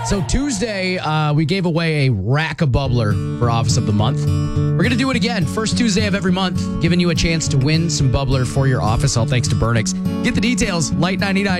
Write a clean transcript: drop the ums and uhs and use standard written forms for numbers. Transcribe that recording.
So Tuesday, we gave away a rack of bubbler for Office of the Month. We're going to do it again. First Tuesday of every month, giving you a chance to win some bubbler for your office, all thanks to Burnix. Get the details, Light 99.